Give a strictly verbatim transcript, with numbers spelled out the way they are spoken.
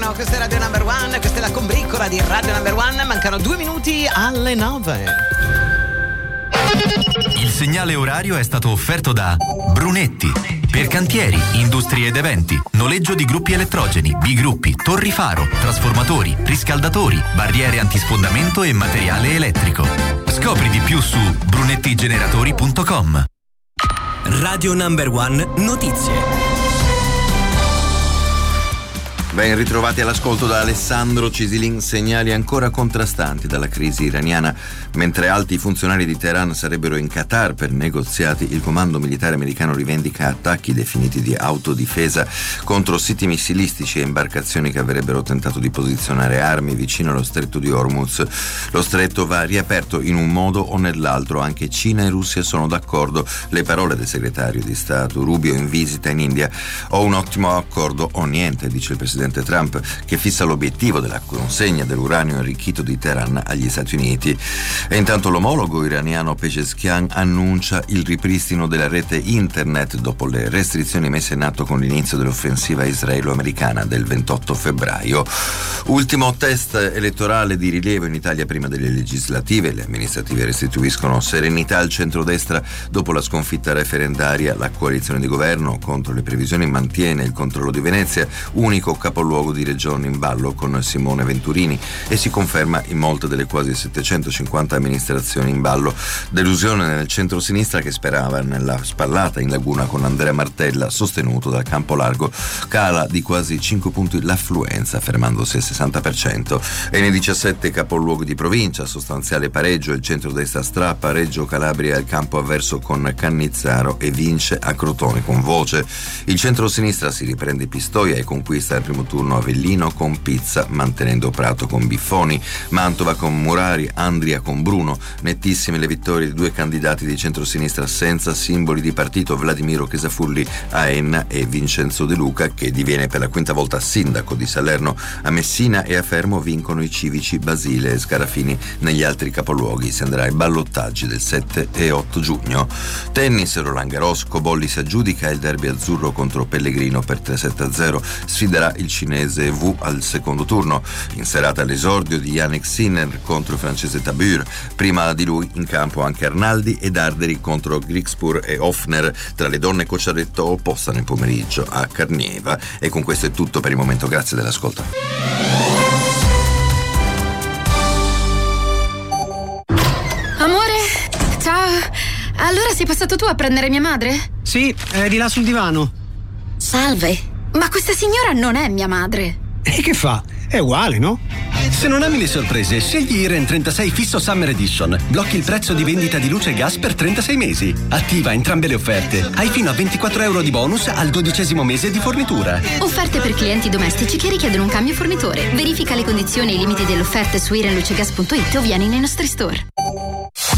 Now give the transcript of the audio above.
Buongiorno, questa è Radio Number One, questa è la combriccola di Radio Number One. Mancano due minuti alle nove. Il segnale orario è stato offerto da Brunetti. Per cantieri, industrie ed eventi, noleggio di gruppi elettrogeni, bigruppi, torri faro, trasformatori, riscaldatori, barriere antisfondamento e materiale elettrico. Scopri di più su brunettigeneratori punto com. Radio Number One Notizie. Ben ritrovati all'ascolto da Alessandro Cisilin. Segnali ancora contrastanti dalla crisi iraniana. Mentre alti funzionari di Teheran sarebbero in Qatar per negoziati, il comando militare americano rivendica attacchi definiti di autodifesa contro siti missilistici e imbarcazioni che avrebbero tentato di posizionare armi vicino allo stretto di Hormuz. Lo stretto va riaperto in un modo o nell'altro. Anche Cina e Russia sono d'accordo. Le parole del segretario di Stato Rubio in visita in India: ho un ottimo accordo o niente, dice il presidente Trump, che fissa l'obiettivo della consegna dell'uranio arricchito di Teheran agli Stati Uniti. E intanto l'omologo iraniano Pezeshkian annuncia il ripristino della rete internet dopo le restrizioni messe in atto con l'inizio dell'offensiva israelo-americana del ventotto febbraio. Ultimo test elettorale di rilievo in Italia prima delle legislative. Le amministrative restituiscono serenità al centrodestra dopo la sconfitta referendaria. La coalizione di governo, contro le previsioni, mantiene il controllo di Venezia, unico capoluogo di regione in ballo con Simone Venturini, e si conferma in molte delle quasi settecentocinquanta amministrazioni in ballo. Delusione nel centro-sinistra, che sperava nella spallata in Laguna con Andrea Martella, sostenuto dal Campolargo. Cala di quasi cinque punti l'affluenza, fermandosi al sessanta per cento. E nei diciassette capoluoghi di provincia, sostanziale pareggio. Il centrodestra strappa Reggio Calabria al campo avverso con Cannizzaro e vince a Crotone con Voce. Il centro-sinistra si riprende Pistoia e conquista il primo turno Avellino con Pizza, mantenendo Prato con Biffoni, Mantova con Murari, Andria con Bruno. Nettissime le vittorie di due candidati di centrosinistra senza simboli di partito: Vladimiro Chesafulli a Enna e Vincenzo De Luca, che diviene per la quinta volta sindaco di Salerno. A Messina e a Fermo vincono i civici Basile e Scarafini. Negli altri capoluoghi si andrà ai ballottaggi del sette e otto giugno. Tennis, Roland Garros, Cobolli si aggiudica il derby azzurro contro Pellegrino per tre sette a zero. Sfiderà il cinese Wu al secondo turno. In serata l'esordio di Yannick Sinner contro il francese Tabur. Prima di lui in campo anche Arnaldi ed Arderi contro Grigspur e Hoffner. Tra le donne Cocciaretto opposta nel pomeriggio a Carnieva. E con questo è tutto per il momento. Grazie dell'ascolto. Amore, ciao. Allora sei passato tu a prendere mia madre? Sì, è di là sul divano. Salve, ma questa signora non è mia madre. E che fa? È uguale, no? Se non ami le sorprese, scegli Iren trentasei Fisso Summer Edition. Blocchi il prezzo di vendita di luce e gas per trentasei mesi. Attiva entrambe le offerte. Hai fino a ventiquattro euro di bonus al dodicesimo mese di fornitura. Offerte per clienti domestici che richiedono un cambio fornitore. Verifica le condizioni e i limiti delle offerte su irenlucegas punto it o vieni nei nostri store.